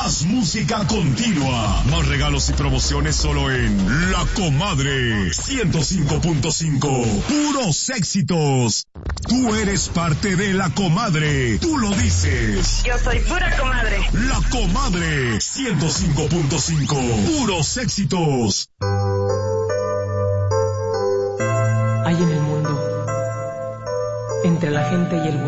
Más música continua. Más regalos y promociones solo en La Comadre 105.5. Puros éxitos. Tú eres parte de La Comadre. Tú lo dices. Yo soy pura comadre. La Comadre 105.5. Puros éxitos. Hay en el mundo, entre la gente y el